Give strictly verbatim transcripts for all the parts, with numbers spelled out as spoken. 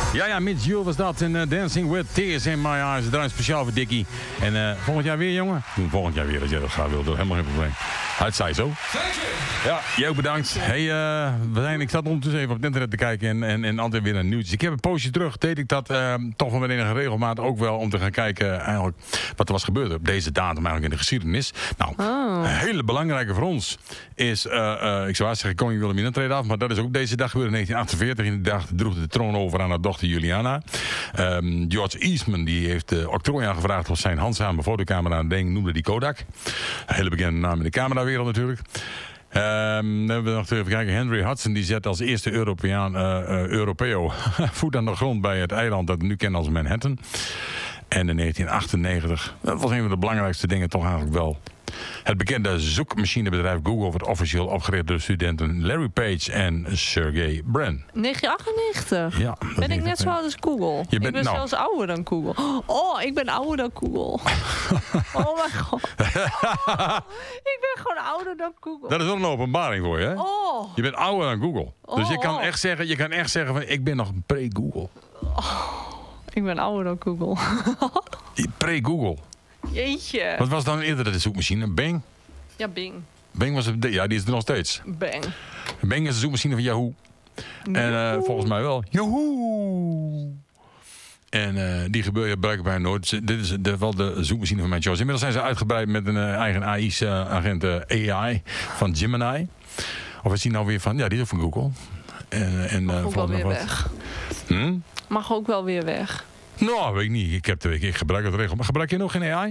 Ja, ja, Mitch Jules was dat. En uh, Dancing with Tears in My Eyes. Het draait speciaal voor Dickie. En uh, volgend jaar weer, jongen? Doen volgend jaar weer, als jij dat graag wil. Helemaal geen probleem. Het zij zo. Ja, jij ook bedankt. Hey, uh, we zijn, ik zat ondertussen even op het internet te kijken en, en, en altijd weer naar nieuws. Ik heb een poosje terug, deed ik dat uh, toch wel met enige regelmaat ook wel om te gaan kijken eigenlijk wat er was gebeurd op deze datum eigenlijk in de geschiedenis. Nou, oh. Een hele belangrijke voor ons is, uh, uh, ik zou zeggen, koning Wilhelmina treedt af, maar dat is ook deze dag gebeurd in negentien achtenveertig. In die dag droeg de troon over aan haar dochter Juliana. Um, George Eastman die heeft de octrooi aangevraagd op zijn handzame fotocamera en ding noemde die Kodak. Een hele bekende naam in de camerawereld natuurlijk. Um, dan hebben we nog even kijken. Henry Hudson die zet als eerste Europeaan, uh, uh, Europeo voet aan de grond bij het eiland dat we nu kennen als Manhattan. En in negentien achtennegentig, dat was een van de belangrijkste dingen toch eigenlijk wel. Het bekende zoekmachinebedrijf Google wordt officieel opgericht door studenten Larry Page en Sergey Brin. negentien achtennegentig? Ja. Ben ik net zo oud als Google? Je bent, ik ben nou, zelfs ouder dan Google. Oh, ik ben ouder dan Google. Oh mijn god. Oh, ik ben gewoon ouder dan Google. Dat is wel een openbaring voor je, hè? Oh. Je bent ouder dan Google. Oh. Dus je kan echt zeggen, je kan echt zeggen van ik ben nog pre-Google. Oh, ik ben ouder dan Google. Pre-Google. Jeetje. Wat was dan eerder de zoekmachine? Bing? Ja, Bing. Bing was het, ja, die is er nog steeds. Bang. Bing is de zoekmachine van Yahoo. En uh, volgens mij wel. Yahoo! En uh, die gebeuren blijkbaar nooit. Dit is de, wel de zoekmachine van mijn choice. Inmiddels zijn ze uitgebreid met een uh, eigen A I-agent uh, A I van Gemini. Of is die nou weer van? Ja, die is ook van Google. En, en, Mag uh, ook wel weer wat. weg. Hm? Mag ook wel weer weg. Nou, weet ik niet. Ik, heb de, ik, ik gebruik het regel. Maar gebruik je nog geen A I?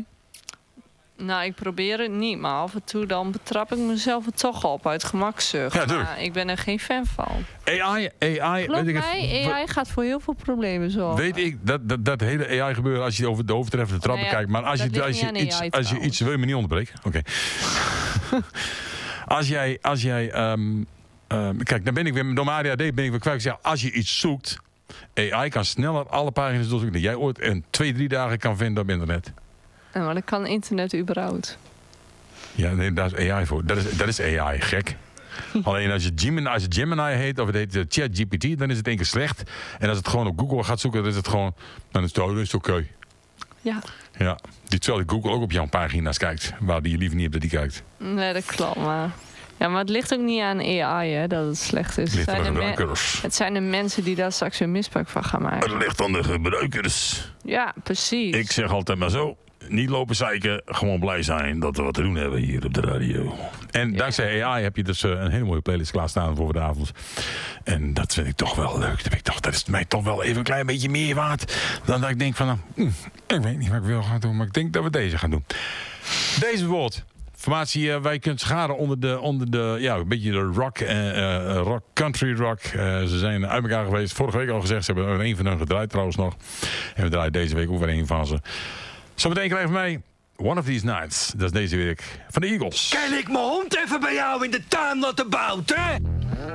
Nou, ik probeer het niet, maar af en toe dan betrap ik mezelf er toch op uit gemakzucht. Ja, maar ik ben er geen fan van. A I, A I... Geloof weet mij, ik het, A I gaat voor heel veel problemen zorgen. Weet ik, dat, dat, dat hele A I gebeuren als je over de overtreffende trappen nou ja, kijkt. Maar als je, als je iets... A I, als je iets wil je me niet onderbreken? Oké. Okay. als jij... Als jij um, um, kijk, dan ben ik weer... Door mijn A D H D ben ik weer kwijt. Ja, als je iets zoekt... A I kan sneller alle pagina's doorzoeken die jij ooit in twee, drie dagen kan vinden op internet. Ja, maar dat kan internet überhaupt. Ja, nee, daar is A I voor. Dat is, dat is A I, gek. Alleen als je, Gemini, als je Gemini heet, of het heet uh, ChatGPT, dan is het één keer slecht. En als het gewoon op Google gaat zoeken, dan is het gewoon... Dan is het, oh, het oké. Okay. Ja. Ja. Terwijl Google ook op jouw pagina's kijkt, waar die je liever niet hebt dat die kijkt. Nee, dat klopt, maar... Ja, maar het ligt ook niet aan A I, hè, dat het slecht is. Het ligt het, zijn aan de de gebruikers. het zijn de mensen die daar straks een misbruik van gaan maken. Het ligt aan de gebruikers. Ja, precies. Ik zeg altijd maar zo. Niet lopen zeiken, gewoon blij zijn dat we wat te doen hebben hier op de radio. En ja. Dankzij A I heb je dus uh, een hele mooie playlist klaarstaan voor vanavond. En dat vind ik toch wel leuk. Dat, vind ik toch, dat is mij toch wel even een klein beetje meer waard. Dan dat ik denk van, uh, ik weet niet wat ik wil gaan doen, maar ik denk dat we deze gaan doen. Deze woord. Formatie, uh, wij kunnen scharen onder de, onder de, ja, een beetje de rock, uh, uh, rock country rock. Uh, ze zijn uit elkaar geweest. Vorige week al gezegd, ze hebben er een van hun gedraaid trouwens nog. En we draaien deze week ook weer een van ze. Zometeen krijgen we mee One of These Nights. Dat is deze week van de Eagles. Kan ik mijn hond even bij jou in de tuin laten buiten?